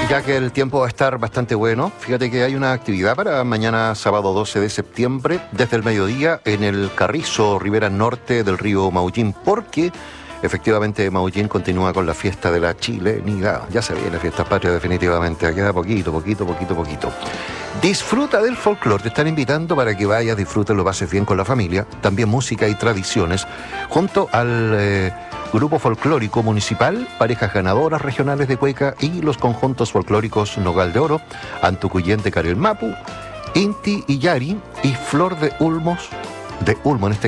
ya que el tiempo va a estar bastante bueno, fíjate que hay una actividad para mañana sábado 12 de septiembre, desde el mediodía, en el Carrizo, ribera norte del río Maullín, porque efectivamente Maullín continúa con la fiesta de la chilenidad. Ya se viene la fiesta patria definitivamente, queda poquito. Disfruta del folclore, te están invitando para que vayas, disfrutes, lo pases bien con la familia, también música y tradiciones, junto al grupo folclórico municipal, parejas ganadoras regionales de cueca y los conjuntos folclóricos Nogal de Oro, Antucuyén de Carelmapu, Inti y Yari y Flor de Ulmo en este